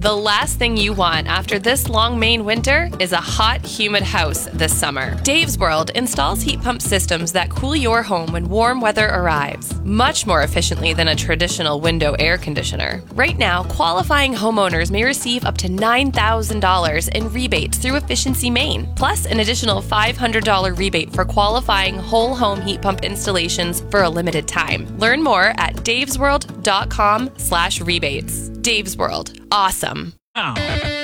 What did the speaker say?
The last thing you want after this long Maine winter is a hot, humid house this summer. Dave's World installs heat pump systems that cool your home when warm weather arrives, much more efficiently than a traditional window air conditioner. Right now, qualifying homeowners may receive up to $9,000 in rebates through Efficiency Maine, plus an additional $500 rebate for qualifying whole home heat pump installations for a limited time. Learn more at davesworld.com/rebates. Dave's World. Awesome. Now,